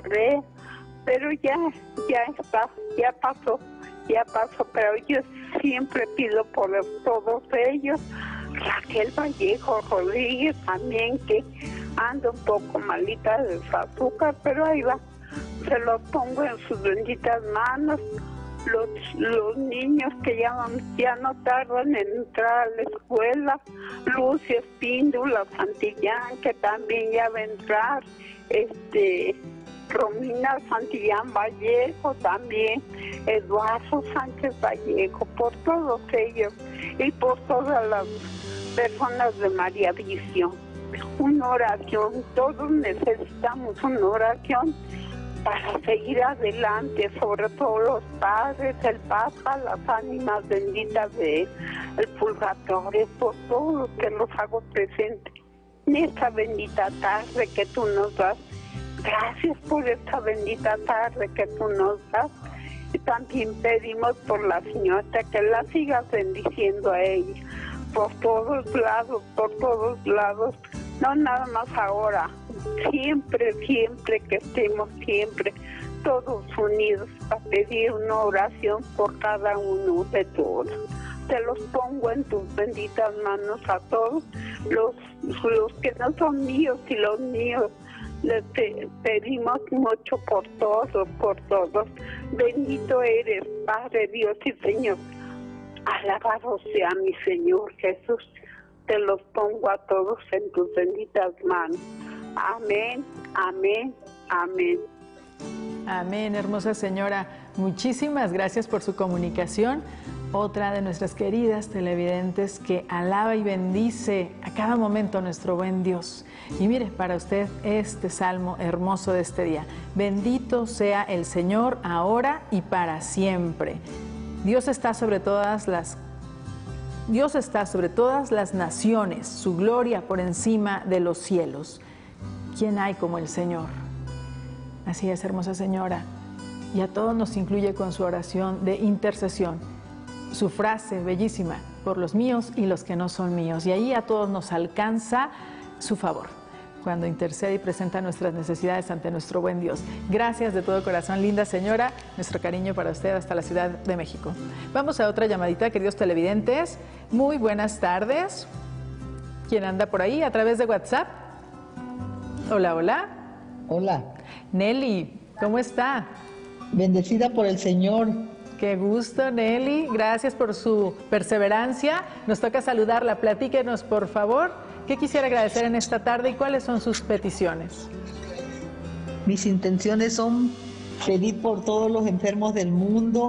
diarrea, pero ya está, ya pasó, pero yo siempre pido por todos ellos. Raquel Vallejo Rodríguez también, que anda un poco malita de su azúcar, pero ahí va, se lo pongo en sus benditas manos. Los niños que ya no tardan en entrar a la escuela, Lucia Espíndola Santillán, que también ya va a entrar, Romina Santillán Vallejo también, Eduardo Sánchez Vallejo, por todos ellos y por todas las personas de María Visión. Una oración, todos necesitamos una oración para seguir adelante, sobre todo los padres, el Papa, las ánimas benditas del purgatorio, por todos los que los hago presente en esta bendita tarde que tú nos das. Gracias por esta bendita tarde que tú nos das. Y también pedimos por la señora que la sigas bendiciendo a ella, por todos lados, no nada más ahora, siempre que estemos siempre todos unidos para pedir una oración por cada uno de todos. Te los pongo en tus benditas manos a todos, los que no son míos y los míos. Les pedimos mucho por todos. Bendito eres, Padre Dios y Señor. Alabado sea mi Señor Jesús. Te los pongo a todos en tus benditas manos. Amén, amén, amén. Amén, hermosa señora. Muchísimas gracias por su comunicación. Otra de nuestras queridas televidentes que alaba y bendice a cada momento a nuestro buen Dios. Y mire, para usted este salmo hermoso de este día. Bendito sea el Señor ahora y para siempre. Dios está sobre todas las naciones, su gloria por encima de los cielos. ¿Quién hay como el Señor? Así es, hermosa señora. Y a todos nos incluye con su oración de intercesión. Su frase bellísima, por los míos y los que no son míos. Y ahí a todos nos alcanza su favor, cuando intercede y presenta nuestras necesidades ante nuestro buen Dios. Gracias de todo corazón, linda señora. Nuestro cariño para usted hasta la Ciudad de México. Vamos a otra llamadita, queridos televidentes. Muy buenas tardes. ¿Quién anda por ahí a través de WhatsApp? Hola, hola. Hola. Nelly, ¿cómo está? Bendecida por el Señor. Qué gusto, Nelly. Gracias por su perseverancia. Nos toca saludarla. Platíquenos, por favor, ¿qué quisiera agradecer en esta tarde y cuáles son sus peticiones? Mis intenciones son pedir por todos los enfermos del mundo,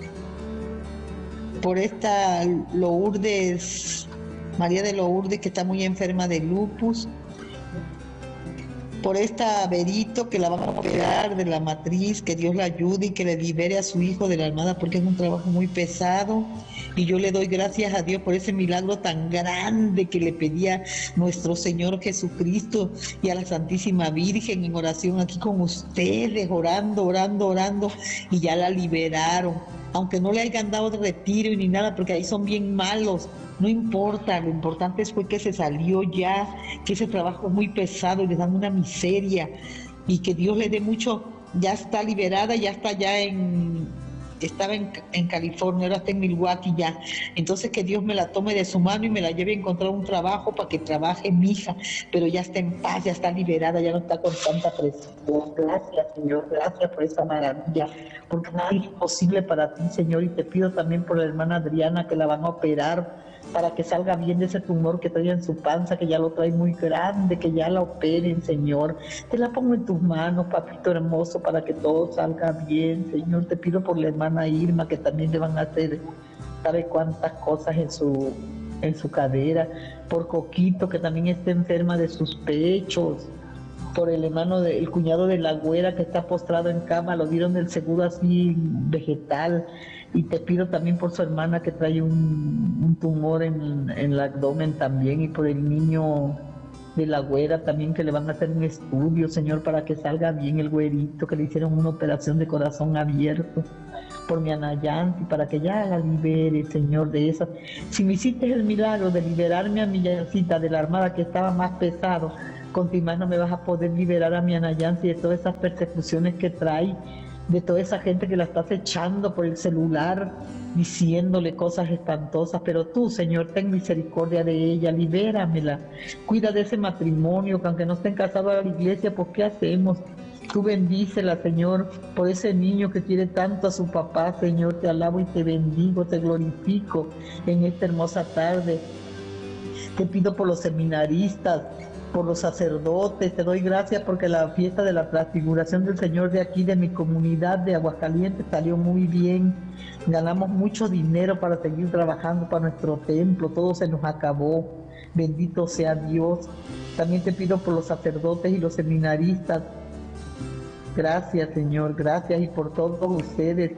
por esta Lourdes, María de Lourdes, que está muy enferma de lupus, por esta Berito, que la van a operar de la matriz, que Dios la ayude y que le libere a su hijo de la Armada, porque es un trabajo muy pesado. Y yo le doy gracias a Dios por ese milagro tan grande que le pedía nuestro Señor Jesucristo, y a la Santísima Virgen en oración aquí con ustedes, orando, y ya la liberaron. Aunque no le hayan dado retiro ni nada, porque ahí son bien malos, no importa, lo importante fue que se salió ya, que ese trabajo es muy pesado y les dan una miseria, y que Dios le dé mucho. Ya está liberada, ya está estaba en California, ahora está en Milwaukee ya. Entonces que Dios me la tome de su mano y me la lleve a encontrar un trabajo para que trabaje mi hija, pero ya está en paz, ya está liberada, ya no está con tanta presión. Gracias, Señor, gracias por esa maravilla, porque nada es imposible para ti, Señor, y te pido también por la hermana Adriana, que la van a operar para que salga bien de ese tumor que trae en su panza, que ya lo trae muy grande, que ya la operen, Señor. Te la pongo en tus manos, papito hermoso, para que todo salga bien, Señor. Te pido por la hermana Irma, que también le van a hacer, ¿sabe cuántas cosas en su cadera? Por Coquito, que también está enferma de sus pechos. Por el el cuñado de la güera, que está postrado en cama, lo dieron del seguro así vegetal. Y te pido también por su hermana, que trae un tumor en el abdomen también, y por el niño de la güera también, que le van a hacer un estudio, Señor, para que salga bien el güerito, que le hicieron una operación de corazón abierto. Por mi Anayanti, para que ya la libere, Señor, de esa. Si me hiciste el milagro de liberarme a mi Yancita de la Armada, que estaba más pesado, con ti más no me vas a poder liberar a mi Ana Yancy de todas esas persecuciones que trae, de toda esa gente que la estás echando por el celular, diciéndole cosas espantosas, pero tú, Señor, ten misericordia de ella, libéramela, cuida de ese matrimonio, que aunque no estén casados a la iglesia, pues ¿qué hacemos? Tú bendícela, Señor, por ese niño que quiere tanto a su papá, Señor, te alabo y te bendigo, te glorifico en esta hermosa tarde. Te pido por los seminaristas, por los sacerdotes, te doy gracias porque la fiesta de la transfiguración del Señor de aquí, de mi comunidad de Aguascalientes, salió muy bien. Ganamos mucho dinero para seguir trabajando para nuestro templo, todo se nos acabó. Bendito sea Dios. También te pido por los sacerdotes y los seminaristas. Gracias, Señor, gracias, y por todos ustedes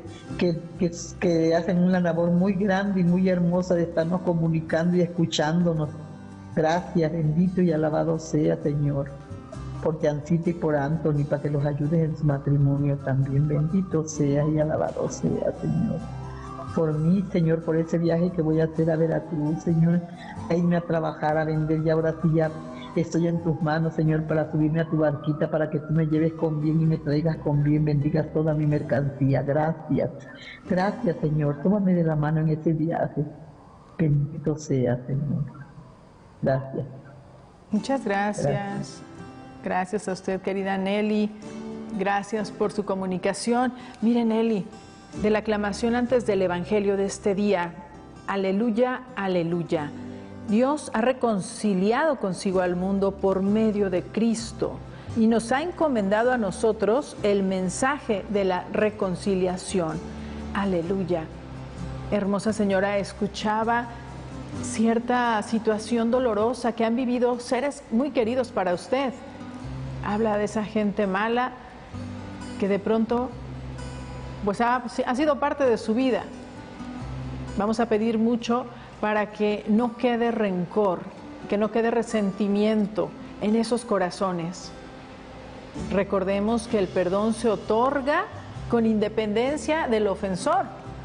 que hacen una labor muy grande y muy hermosa de estarnos comunicando y escuchándonos. Gracias, bendito y alabado sea, Señor, por Jancita y por Anthony, para que los ayudes en su matrimonio también. Bendito sea y alabado sea, Señor. Por mí, Señor, por ese viaje que voy a hacer a Veracruz, Señor, a irme a trabajar, a vender, y ahora sí ya estoy en tus manos, Señor, para subirme a tu barquita, para que tú me lleves con bien y me traigas con bien, bendigas toda mi mercancía. Gracias, gracias, Señor, tómame de la mano en ese viaje. Bendito sea, Señor. Gracias. Muchas gracias. Gracias a usted, querida Nelly. Gracias por su comunicación. Mire, Nelly, de la aclamación antes del Evangelio de este día, aleluya, aleluya. Dios ha reconciliado consigo al mundo por medio de Cristo y nos ha encomendado a nosotros el mensaje de la reconciliación. Aleluya. Hermosa señora, escuchaba cierta situación dolorosa que han vivido seres muy queridos para usted. Habla de esa gente mala que de pronto pues ha sido parte de su vida. Vamos a pedir mucho para que no quede rencor, que no quede resentimiento en esos corazones. Recordemos que el perdón se otorga con independencia del ofensor,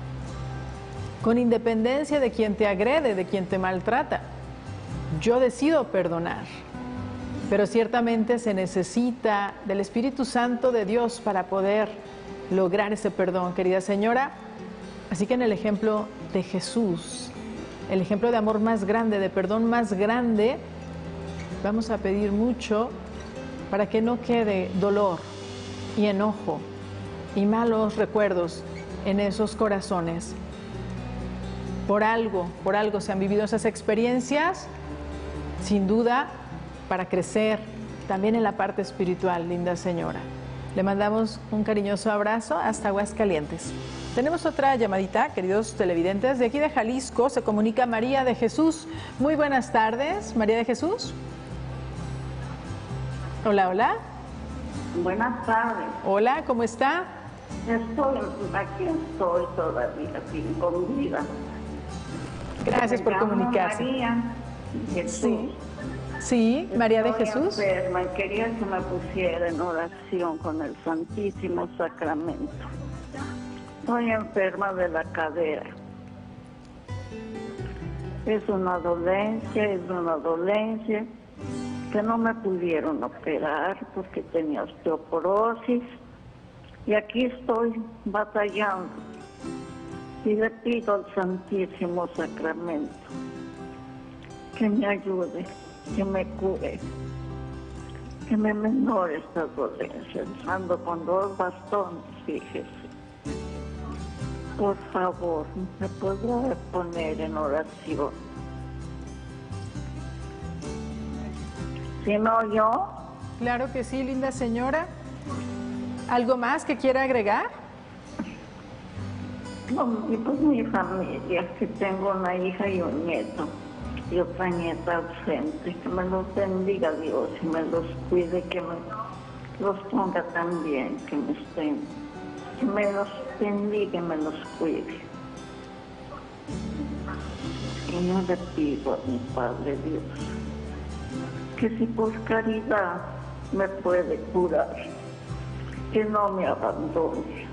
con independencia de quien te agrede, de quien te maltrata. Yo decido perdonar, pero ciertamente se necesita del Espíritu Santo de Dios para poder lograr ese perdón, querida señora. Así que en el ejemplo de Jesús, el ejemplo de amor más grande, de perdón más grande, vamos a pedir mucho para que no quede dolor y enojo y malos recuerdos en esos corazones. Por algo se han vivido esas experiencias, sin duda, para crecer también en la parte espiritual, linda señora. Le mandamos un cariñoso abrazo hasta Aguascalientes. Tenemos otra llamadita, queridos televidentes. De aquí de Jalisco se comunica María de Jesús. Muy buenas tardes, María de Jesús. Hola, hola. Buenas tardes. Hola, ¿cómo está? Aquí estoy todavía sin con vida. Gracias por comunicarse. María Jesús. Sí, María de Jesús. Estoy enferma y quería que me pusiera en oración con el Santísimo Sacramento. Estoy enferma de la cadera. Es una dolencia que no me pudieron operar porque tenía osteoporosis. Y aquí estoy batallando. Y le pido al Santísimo Sacramento que me ayude, que me cure, que me menore esta dolencia. Ando con 2 bastones, fíjese. Por favor, ¿me podrá poner en oración? ¿Sí me oyó? Claro que sí, linda señora. ¿Algo más que quiera agregar? No, y pues mi familia, que tengo una hija y un nieto, y otra nieta ausente. Que me los bendiga Dios y me los cuide, que me los ponga también, que me los bendiga y me los cuide. Y yo le pido a mi Padre Dios que si por caridad me puede curar, que no me abandone.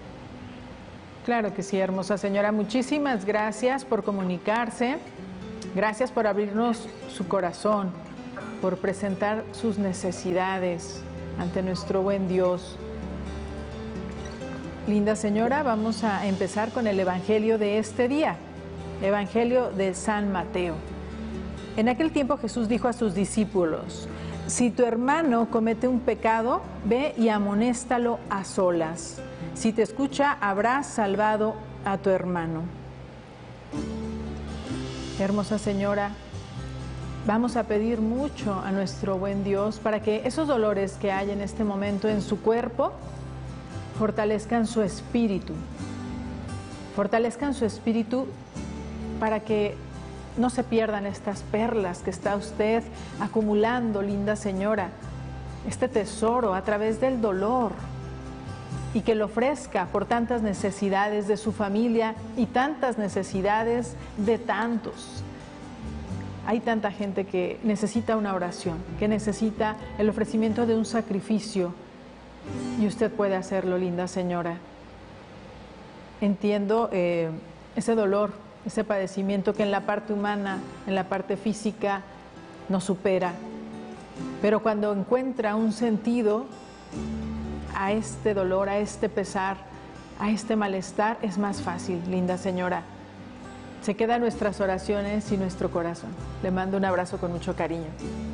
Claro que sí, hermosa señora. Muchísimas gracias por comunicarse. Gracias por abrirnos su corazón, por presentar sus necesidades ante nuestro buen Dios. Linda señora, vamos a empezar con el Evangelio de este día, Evangelio de San Mateo. En aquel tiempo Jesús dijo a sus discípulos: si tu hermano comete un pecado, ve y amonéstalo a solas. Si te escucha, habrás salvado a tu hermano. Hermosa señora, vamos a pedir mucho a nuestro buen Dios para que esos dolores que hay en este momento en su cuerpo fortalezcan su espíritu. Fortalezcan su espíritu para que no se pierdan estas perlas que está usted acumulando, linda señora, este tesoro a través del dolor, y que lo ofrezca por tantas necesidades de su familia y tantas necesidades de tantos. Hay tanta gente que necesita una oración, que necesita el ofrecimiento de un sacrificio, y usted puede hacerlo, linda señora. Entiendo ese dolor, ese padecimiento que en la parte humana, en la parte física, nos supera. Pero cuando encuentra un sentido a este dolor, a este pesar, a este malestar, es más fácil, linda señora. Se quedan nuestras oraciones y nuestro corazón. Le mando un abrazo con mucho cariño.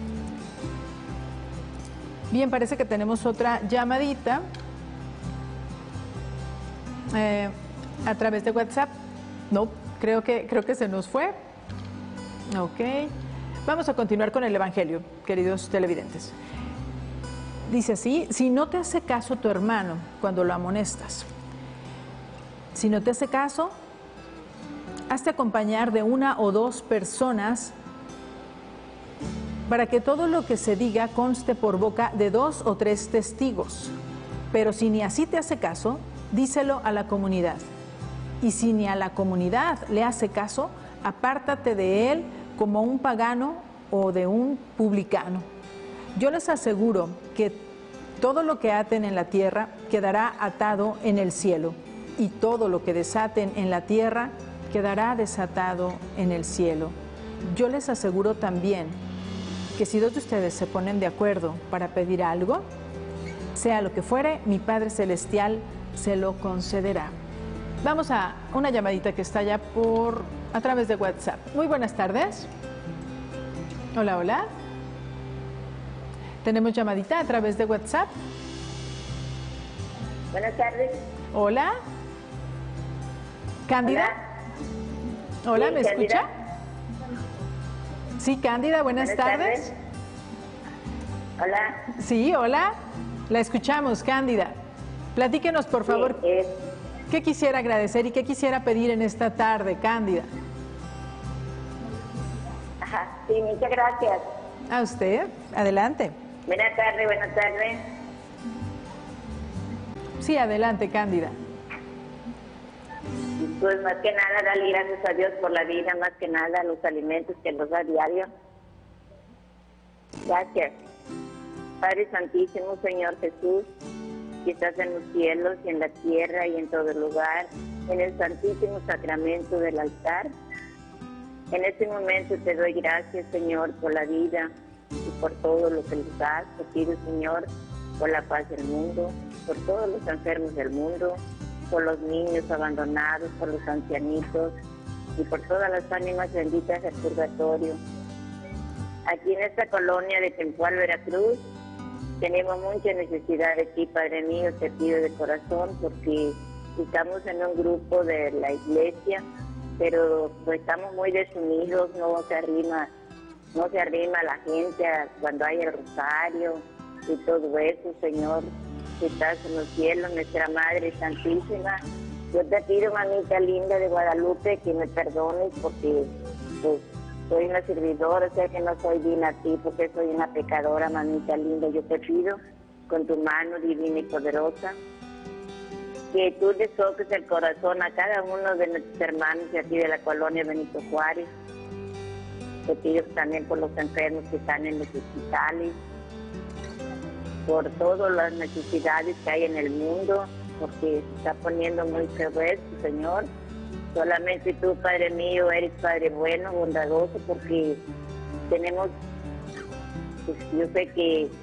Bien, parece que tenemos otra llamadita a través de WhatsApp. No, creo que se nos fue. Ok. Vamos a continuar con el Evangelio, queridos televidentes. Dice así: si no te hace caso tu hermano cuando lo amonestas, si no te hace caso, hazte acompañar de 1 o 2 personas para que todo lo que se diga conste por boca de 2 o 3 testigos. Pero si ni así te hace caso, díselo a la comunidad. Y si ni a la comunidad le hace caso, apártate de él como un pagano o de un publicano. Yo les aseguro que todo lo que aten en la tierra quedará atado en el cielo, y todo lo que desaten en la tierra quedará desatado en el cielo. Yo les aseguro también que si 2 de ustedes se ponen de acuerdo para pedir algo, sea lo que fuere, mi Padre Celestial se lo concederá. Vamos a una llamadita que está ya a través de WhatsApp. Muy buenas tardes. Hola, hola. Tenemos llamadita a través de WhatsApp. Buenas tardes. Hola. ¿Cándida? Hola, Sí, ¿me Cándida. escucha? Sí, Cándida, buenas tardes. Hola. Sí, hola. La escuchamos, Cándida. Platíquenos, por favor, Sí, ¿qué quisiera agradecer y qué quisiera pedir en esta tarde, Cándida? ajá, sí, muchas gracias. A usted, adelante. Buenas tardes, buenas tardes. Sí, adelante, Cándida. Pues más que nada, darle gracias a Dios por la vida, más que nada los alimentos que nos da diario. Gracias. Padre Santísimo, Señor Jesús, que estás en los cielos y en la tierra y en todo lugar, en el santísimo sacramento del altar. En este momento te doy gracias, Señor, por la vida y por todo lo que nos das. Te pido, Señor, por la paz del mundo, por todos los enfermos del mundo, por los niños abandonados, por los ancianitos y por todas las ánimas benditas del purgatorio. Aquí en esta colonia de Tempual, Veracruz, tenemos mucha necesidad de ti, Padre mío, te pido de corazón, porque estamos en un grupo de la iglesia, pero pues estamos muy desunidos, no se arrima la gente cuando hay el rosario y todo eso, Señor, que estás en los cielos, nuestra Madre Santísima. Yo te pido, mamita linda de Guadalupe, que me perdones porque pues soy una servidora, sé que no soy digna a ti porque soy una pecadora, mamita linda. Yo te pido con tu mano divina y poderosa que tú le toques el corazón a cada uno de nuestros hermanos de aquí de la colonia Benito Juárez. Te pido también por los enfermos que están en los hospitales, por todas las necesidades que hay en el mundo, porque se está poniendo muy feo esto, Señor. Solamente tú, Padre mío, eres Padre bueno, bondadoso, porque tenemos, pues yo sé que